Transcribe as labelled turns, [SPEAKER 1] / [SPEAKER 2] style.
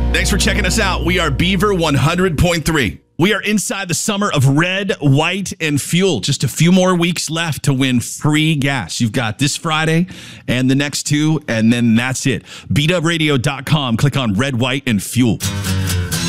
[SPEAKER 1] Thanks for checking us out. We are Beaver 100.3. We are inside the summer of red, white, and fuel. Just a few more weeks left to win free gas. You've got this Friday and the next two, and then that's it. BeatUpRadio.com. Click on red, white, and fuel.